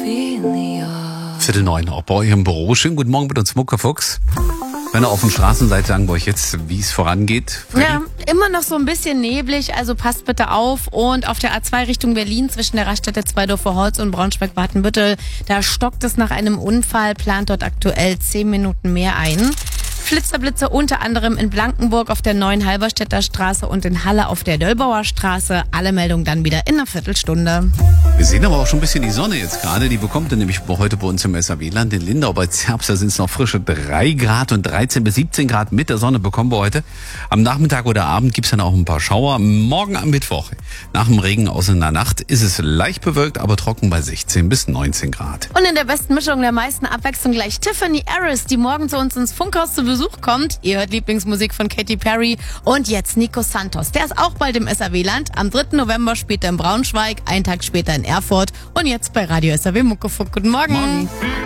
Viertel 9, auch bei euch im Büro. Schönen guten Morgen mit uns, Muckefuchs. Wenn ihr auf den Straßen seid, sagen wir euch jetzt, wie es vorangeht. Freddy? Ja, immer noch so ein bisschen neblig, also passt bitte auf. Und auf der A2 Richtung Berlin zwischen der Raststätte Zweidorfer-Holz und Braunschweig-Watenbüttel, da stockt es nach einem Unfall, plant dort aktuell 10 Minuten mehr ein. Flitzerblitze unter anderem in Blankenburg auf der neuen Halberstädter Straße und in Halle auf der Döllbauer Straße. Alle Meldungen dann wieder in einer Viertelstunde. Wir sehen aber auch schon ein bisschen die Sonne jetzt gerade. Die bekommt ihr nämlich heute bei uns im SAW-Land. In Lindau bei Zerbst, da sind es noch frische 3 Grad und 13 bis 17 Grad mit der Sonne bekommen wir heute. Am Nachmittag oder Abend gibt's dann auch ein paar Schauer. Morgen am Mittwoch, nach dem Regen aus in der Nacht, ist es leicht bewölkt, aber trocken bei 16 bis 19 Grad. Und in der besten Mischung der meisten Abwechslung gleich Tiffany Harris, die morgen zu uns ins Funkhaus zu Besuch kommt. Ihr hört Lieblingsmusik von Katy Perry. Und jetzt Nico Santos. Der ist auch bald im SAW-Land. Am 3. November spielt er in Braunschweig, einen Tag später in Erfurt. Und jetzt bei Radio SAW Muckefuck. Guten Morgen. Morgen.